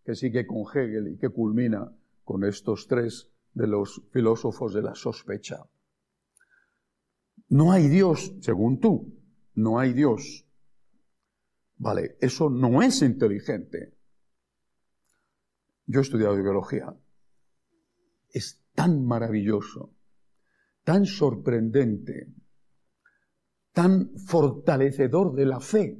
que sigue con Hegel y que culmina con estos tres de los filósofos de la sospecha. No hay Dios, según tú, no hay Dios. Vale, eso no es inteligente. Yo he estudiado biología. Es tan maravilloso, tan sorprendente, tan fortalecedor de la fe.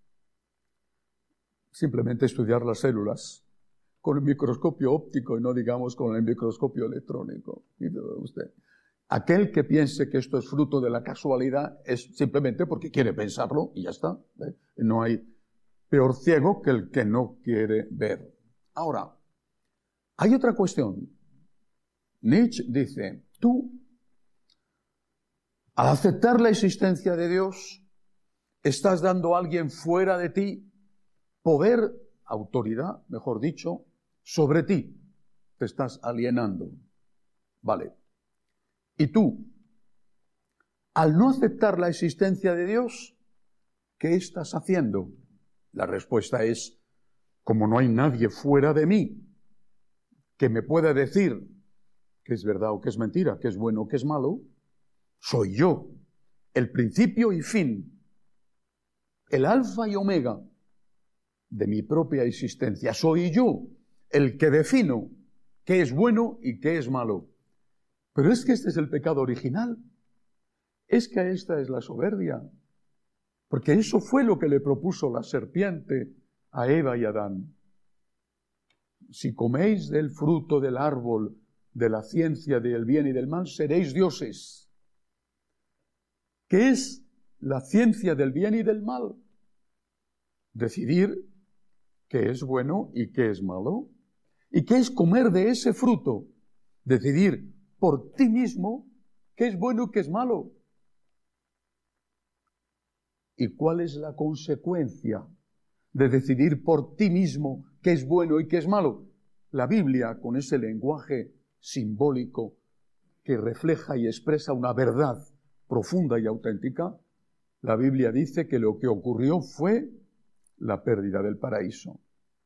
Simplemente estudiar las células con el microscopio óptico y no digamos con el microscopio electrónico. Usted. Aquel que piense que esto es fruto de la casualidad es simplemente porque quiere pensarlo y ya está. No hay peor ciego que el que no quiere ver. Ahora, hay otra cuestión. Nietzsche dice, tú, al aceptar la existencia de Dios, estás dando a alguien fuera de ti poder, autoridad, mejor dicho, sobre ti. Te estás alienando. Vale. Y tú, al no aceptar la existencia de Dios, ¿qué estás haciendo? La respuesta es, como no hay nadie fuera de mí que me pueda decir que es verdad o que es mentira, que es bueno o que es malo, soy yo, el principio y fin, el alfa y omega de mi propia existencia. Soy yo el que defino qué es bueno y qué es malo. Pero es que este es el pecado original. Es que esta es la soberbia. Porque eso fue lo que le propuso la serpiente a Eva y Adán. Si coméis del fruto del árbol de la ciencia del bien y del mal, seréis dioses. ¿Qué es la ciencia del bien y del mal? Decidir qué es bueno y qué es malo. ¿Y qué es comer de ese fruto? Decidir por ti mismo qué es bueno y qué es malo. ¿Y cuál es la consecuencia de decidir por ti mismo qué es bueno y qué es malo? La Biblia, con ese lenguaje simbólico que refleja y expresa una verdad profunda y auténtica, la Biblia dice que lo que ocurrió fue la pérdida del paraíso.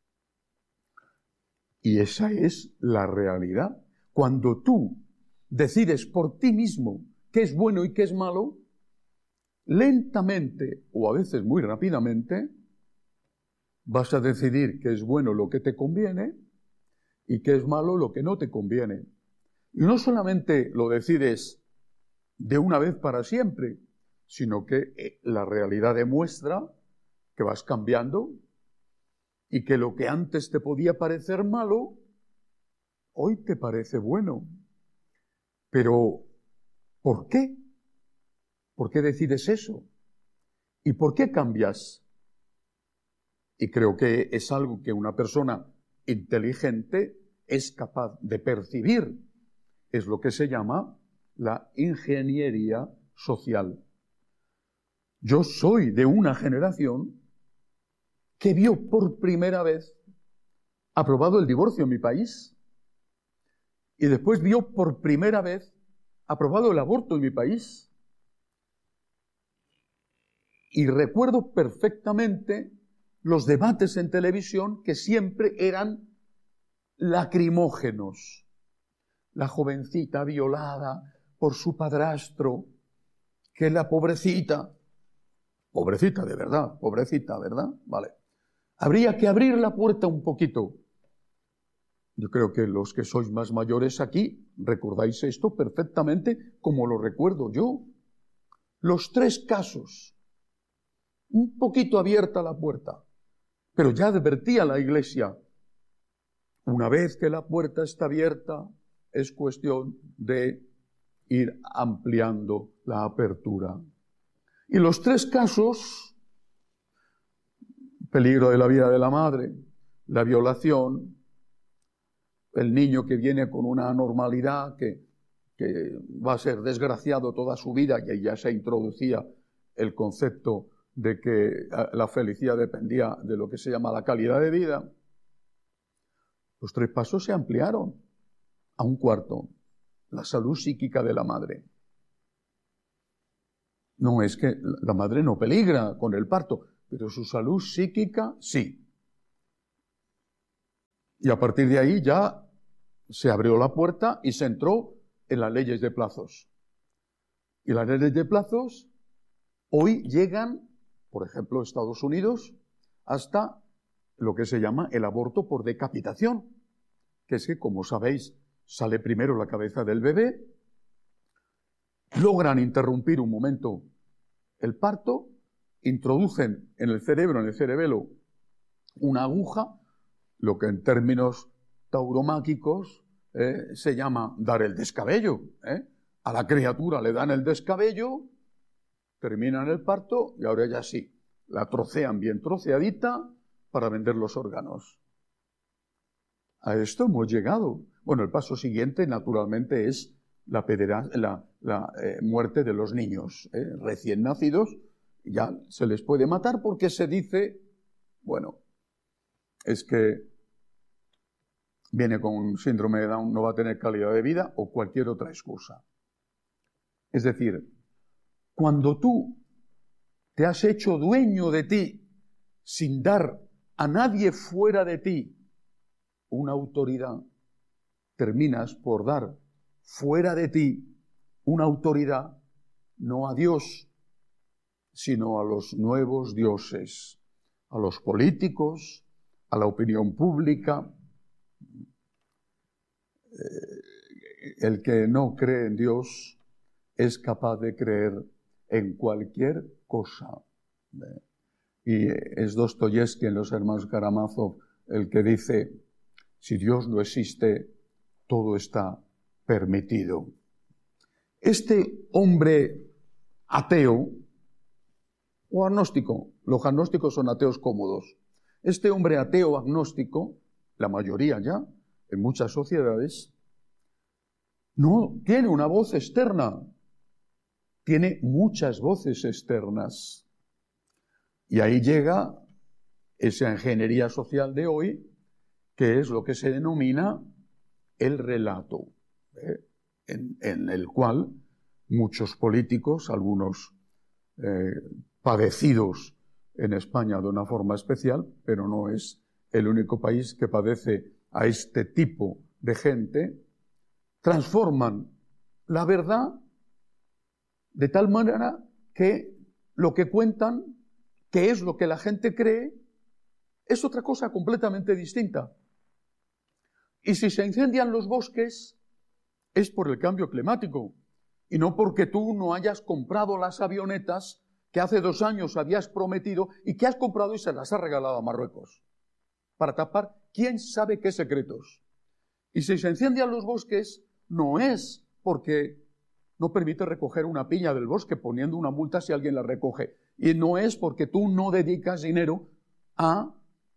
Y esa es la realidad. Cuando tú decides por ti mismo qué es bueno y qué es malo, lentamente o a veces muy rápidamente vas a decidir qué es bueno lo que te conviene y qué es malo lo que no te conviene. Y no solamente lo decides de una vez para siempre, sino que la realidad demuestra que vas cambiando y que lo que antes te podía parecer malo, hoy te parece bueno. Pero, ¿por qué? ¿Por qué decides eso? ¿Y por qué cambias? Y creo que es algo que una persona inteligente es capaz de percibir. Es lo que se llama la ingeniería social. Yo soy de una generación que vio por primera vez aprobado el divorcio en mi país y después vio por primera vez aprobado el aborto en mi país. Y recuerdo perfectamente los debates en televisión que siempre eran lacrimógenos. La jovencita violada por su padrastro, que la pobrecita de verdad, pobrecita, ¿verdad? Vale. Habría que abrir la puerta un poquito. Yo creo que los que sois más mayores aquí recordáis esto perfectamente como lo recuerdo yo. Los tres casos, un poquito abierta la puerta, pero ya advertía la Iglesia, una vez que la puerta está abierta, es cuestión de ir ampliando la apertura. Y los tres casos, peligro de la vida de la madre, la violación, el niño que viene con una anormalidad que va a ser desgraciado toda su vida, y ahí ya se introducía el concepto de que la felicidad dependía de lo que se llama la calidad de vida. Los tres pasos se ampliaron a un cuarto, la salud psíquica de la madre. No es que la madre no peligra con el parto, pero su salud psíquica sí. Y a partir de ahí ya se abrió la puerta y se entró en las leyes de plazos. Y las leyes de plazos hoy llegan, por ejemplo, Estados Unidos, hasta lo que se llama el aborto por decapitación, que es que, como sabéis, sale primero la cabeza del bebé, logran interrumpir un momento el parto, introducen en el cerebelo, una aguja, lo que en términos tauromáquicos se llama dar el descabello. A la criatura le dan el descabello, terminan el parto y ahora ya sí, la trocean bien troceadita para vender los órganos. A esto hemos llegado. Bueno, el paso siguiente, naturalmente, es la muerte de los niños recién nacidos. Ya se les puede matar porque se dice, bueno, es que viene con un síndrome de Down, no va a tener calidad de vida o cualquier otra excusa. Es decir, cuando tú te has hecho dueño de ti sin dar a nadie fuera de ti una autoridad, terminas por dar fuera de ti una autoridad, no a Dios, sino a los nuevos dioses, a los políticos, a la opinión pública. El que no cree en Dios es capaz de creer en cualquier cosa. Y es Dostoyevski en Los Hermanos Karamazov el que dice, si Dios no existe, todo está permitido. Este hombre ateo o agnóstico, los agnósticos son ateos cómodos, este hombre ateo agnóstico, la mayoría ya, en muchas sociedades, no tiene una voz externa, tiene muchas voces externas. Y ahí llega esa ingeniería social de hoy, que es lo que se denomina el relato, en el cual muchos políticos, algunos padecidos en España de una forma especial, pero no es el único país que padece a este tipo de gente, transforman la verdad de tal manera que lo que cuentan, que es lo que la gente cree, es otra cosa completamente distinta. Y si se incendian los bosques, es por el cambio climático, y no porque tú no hayas comprado las avionetas que hace 2 años habías prometido y que has comprado y se las has regalado a Marruecos, para tapar quién sabe qué secretos. Y si se incendian los bosques, no es porque no permite recoger una piña del bosque poniendo una multa si alguien la recoge, y no es porque tú no dedicas dinero a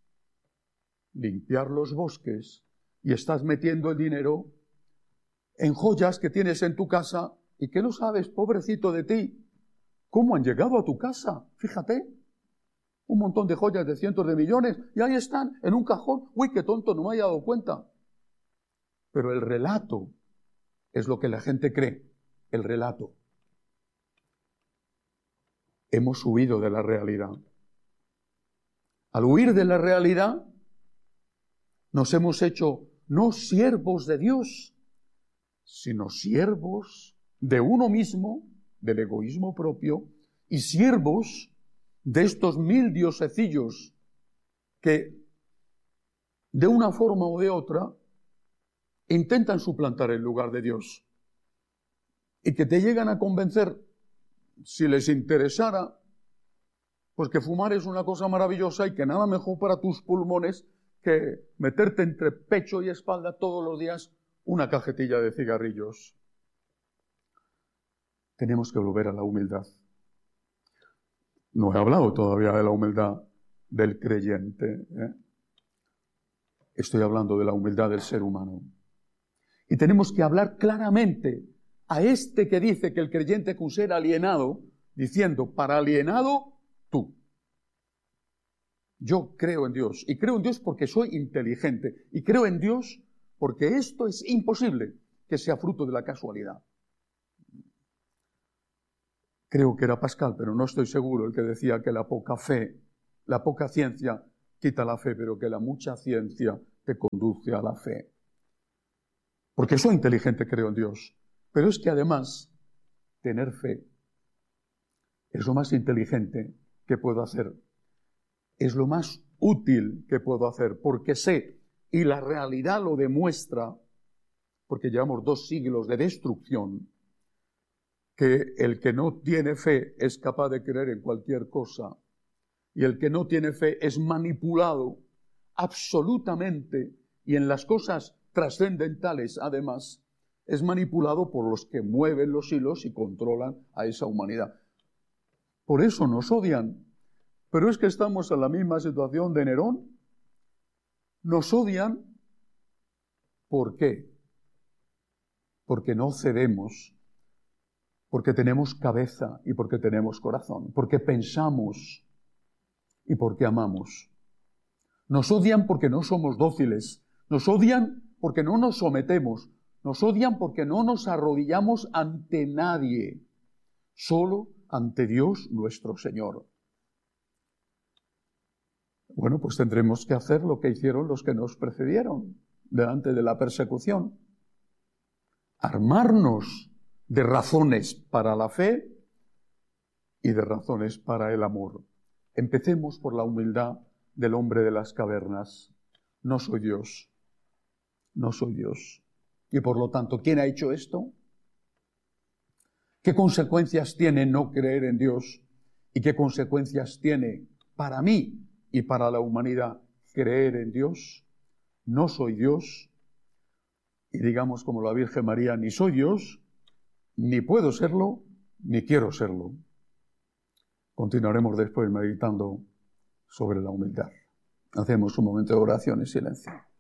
limpiar los bosques y estás metiendo el dinero en joyas que tienes en tu casa y que no sabes, pobrecito de ti, cómo han llegado a tu casa. Fíjate, un montón de joyas de cientos de millones y ahí están en un cajón. Uy, qué tonto, no me haya dado cuenta. Pero el relato es lo que la gente cree, el relato. Hemos huido de la realidad. Al huir de la realidad, nos hemos hecho no siervos de Dios, sino siervos de uno mismo, del egoísmo propio, y siervos de estos 1000 diosecillos que, de una forma o de otra, intentan suplantar el lugar de Dios y que te llegan a convencer, si les interesara, pues que fumar es una cosa maravillosa y que nada mejor para tus pulmones que meterte entre pecho y espalda todos los días una cajetilla de cigarrillos. Tenemos que volver a la humildad. No he hablado todavía de la humildad del creyente. Estoy hablando de la humildad del ser humano. Y tenemos que hablar claramente a este que dice que el creyente es un ser alienado, diciendo, para alienado, tú. Yo creo en Dios, y creo en Dios porque soy inteligente, y creo en Dios porque esto es imposible que sea fruto de la casualidad. Creo que era Pascal, pero no estoy seguro, el que decía que la poca fe, la poca ciencia quita la fe, pero que la mucha ciencia te conduce a la fe. Porque soy inteligente, creo en Dios. Pero es que además, tener fe es lo más inteligente que puedo hacer. Es lo más útil que puedo hacer, porque sé, y la realidad lo demuestra, porque llevamos 2 siglos de destrucción, que el que no tiene fe es capaz de creer en cualquier cosa, y el que no tiene fe es manipulado absolutamente, y en las cosas trascendentales, además, es manipulado por los que mueven los hilos y controlan a esa humanidad. Por eso nos odian. Pero es que estamos en la misma situación de Nerón. Nos odian. ¿Por qué? Porque no cedemos, porque tenemos cabeza y porque tenemos corazón, porque pensamos y porque amamos. Nos odian porque no somos dóciles, nos odian porque no nos sometemos, nos odian porque no nos arrodillamos ante nadie, solo ante Dios nuestro Señor. Bueno, pues tendremos que hacer lo que hicieron los que nos precedieron delante de la persecución. Armarnos de razones para la fe y de razones para el amor. Empecemos por la humildad del hombre de las cavernas. No soy Dios. No soy Dios. Y por lo tanto, ¿quién ha hecho esto? ¿Qué consecuencias tiene no creer en Dios? ¿Y qué consecuencias tiene para mí y para la humanidad creer en Dios? No soy Dios. Y digamos como la Virgen María, ni soy Dios, ni puedo serlo, ni quiero serlo. Continuaremos después meditando sobre la humildad. Hacemos un momento de oración y silencio.